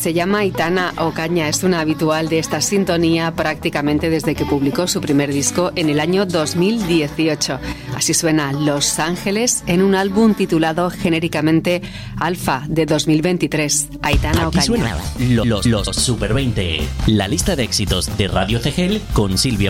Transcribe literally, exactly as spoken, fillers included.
se llama Aitana Ocaña, es una habitual de esta sintonía prácticamente desde que publicó su primer disco en el año dos mil dieciocho. Así suena Los Ángeles en un álbum titulado genéricamente Alfa de dos mil veintitrés. Aitana Aquí Ocaña. Suena los, los, los Super veinte, la lista de éxitos de Radio C G L con Silvia